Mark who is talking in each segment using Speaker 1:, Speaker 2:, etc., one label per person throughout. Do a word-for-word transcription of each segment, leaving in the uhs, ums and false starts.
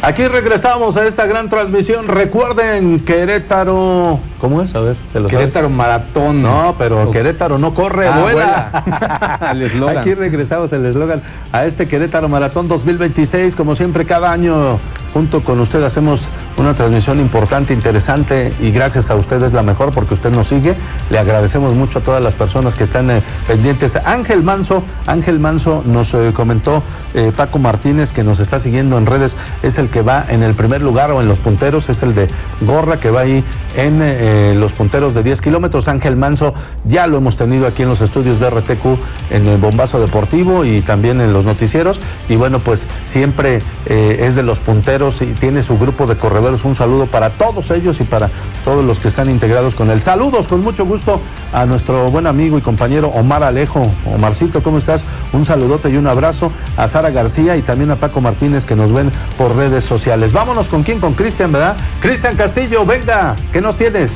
Speaker 1: Aquí regresamos a esta gran transmisión. Recuerden, Querétaro... ¿Cómo es? A ver, ¿te lo
Speaker 2: Querétaro
Speaker 1: sabes?
Speaker 2: Maratón.
Speaker 1: No, pero Querétaro no corre,
Speaker 2: ah,
Speaker 1: vuela.
Speaker 2: vuela. El eslogan.
Speaker 1: Aquí regresamos el eslogan a este Querétaro Maratón dos mil veintiséis. Como siempre, cada año, junto con usted, hacemos una transmisión importante, interesante, y gracias a usted es la mejor porque usted nos sigue. Le agradecemos mucho a todas las personas que están eh, pendientes. Ángel Manso, Ángel Manso nos eh, comentó, eh, Paco Martínez, que nos está siguiendo en redes, es el que va en el primer lugar o en los punteros, es el de gorra que va ahí en eh, los punteros de diez kilómetros. Ángel Manso ya lo hemos tenido aquí en los estudios de R T Q, en el Bombazo Deportivo y también en los noticieros, y bueno, pues siempre eh, es de los punteros y tiene su grupo de corredores. Un saludo para todos ellos y para todos los que están integrados con él. Saludos con mucho gusto a nuestro buen amigo y compañero Omar Alejo. Omarcito, ¿cómo estás? Un saludote y un abrazo a Sara García y también a Paco Martínez, que nos ven por redes sociales. Vámonos con quién, con Cristian, ¿verdad? Cristian Castillo, venga, ¿qué nos tienes?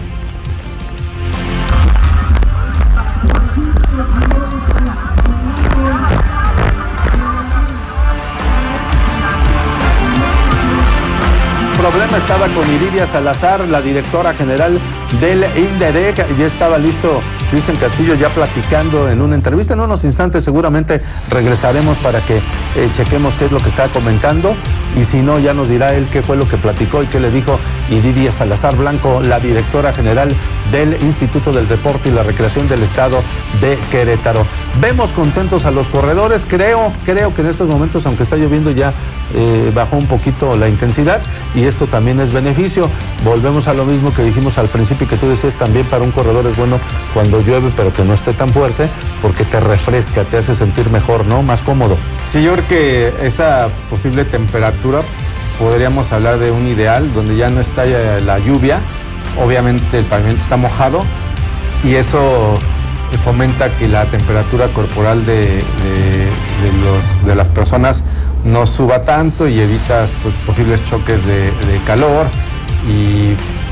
Speaker 1: El problema estaba con Iridia Salazar, la directora general del INDEREC. Ya estaba listo Cristian Castillo ya platicando en una entrevista. En unos instantes seguramente regresaremos para que eh, chequemos qué es lo que está comentando, y si no, ya nos dirá él qué fue lo que platicó y qué le dijo Iridia Salazar Blanco, la directora general del Instituto del Deporte y la Recreación del Estado de Querétaro. Vemos contentos a los corredores. Creo, creo que en estos momentos, aunque está lloviendo, ya eh, bajó un poquito la intensidad, y esto también es beneficio. Volvemos a lo mismo que dijimos al principio y que tú decías también, para un corredor es bueno cuando llueve, pero que no esté tan fuerte, porque te refresca, te hace sentir mejor, ¿no? Más cómodo.
Speaker 2: Sí, yo creo que esa posible temperatura, podríamos hablar de un ideal, donde ya no está la lluvia, obviamente el pavimento está mojado, y eso fomenta que la temperatura corporal de, de, de, los, de las personas no suba tanto, y evitas pues, posibles choques de, de calor y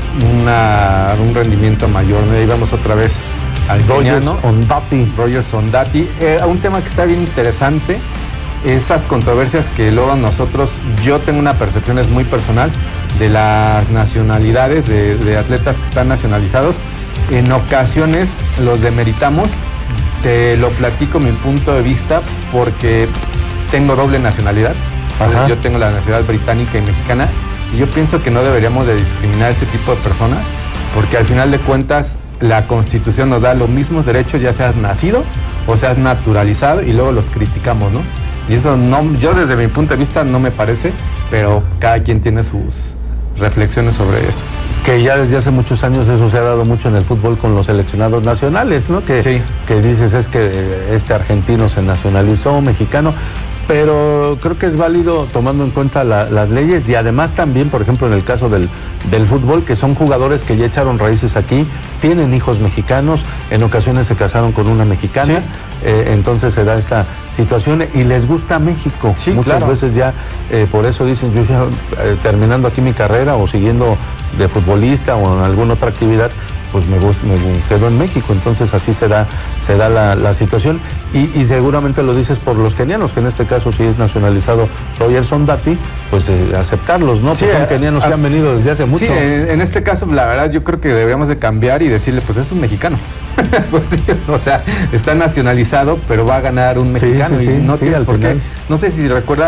Speaker 2: una, un rendimiento mayor. Ahí vamos otra vez al
Speaker 1: Rogers Ondati.
Speaker 2: Rogers Ondati. Eh, un tema que está bien interesante, esas controversias que luego nosotros, yo tengo una percepción, es muy personal, de las nacionalidades, de, de atletas que están nacionalizados. En ocasiones los demeritamos. Te lo platico mi punto de vista, porque tengo doble nacionalidad. Ajá. Yo tengo la nacionalidad británica y mexicana, y yo pienso que no deberíamos de discriminar a ese tipo de personas, porque al final de cuentas la Constitución nos da los mismos derechos, ya seas nacido o seas naturalizado, y luego los criticamos, ¿no? Y eso no, yo desde mi punto de vista no me parece, pero cada quien tiene sus reflexiones sobre eso.
Speaker 1: Que ya desde hace muchos años eso se ha dado mucho en el fútbol con los seleccionados nacionales, ¿no? Que, sí. que dices es que este argentino se nacionalizó, mexicano, pero creo que es válido tomando en cuenta la, las leyes, y además también, por ejemplo, en el caso del, del fútbol, que son jugadores que ya echaron raíces aquí, tienen hijos mexicanos, en ocasiones se casaron con una mexicana, sí. eh, entonces se da esta situación y les gusta México. Sí, muchas claro. veces ya, eh, por eso dicen, yo ya eh, terminando aquí mi carrera o siguiendo de futbolista o en alguna otra actividad, pues me, me quedo en México. Entonces así se da, se da la, la situación, y, y seguramente lo dices por los kenianos, que en este caso sí es nacionalizado Rogers Ondati, pues eh, aceptarlos, ¿no? Sí, pues son kenianos a, que han venido desde hace mucho.
Speaker 2: Sí, en, en este caso la verdad yo creo que deberíamos de cambiar y decirle, pues es un mexicano. Pues sí, o sea, está nacionalizado, pero va a ganar un mexicano.
Speaker 1: Sí, sí, sí,
Speaker 2: y no
Speaker 1: sí,
Speaker 2: tiene
Speaker 1: al
Speaker 2: por
Speaker 1: final.
Speaker 2: qué. No sé si recuerdas